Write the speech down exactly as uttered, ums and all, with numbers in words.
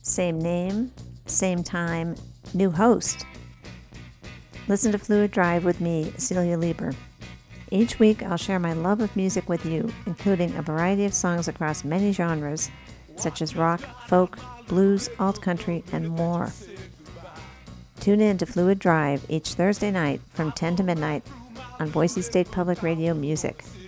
Same name, same time, new host. Listen to Fluid Drive with me, Celia Lieber. Each week, I'll share my love of music with you, including a variety of songs across many genres, such as rock, folk, blues, alt-country, and more. Tune in to Fluid Drive each Thursday night from ten to midnight on Boise State Public Radio Music.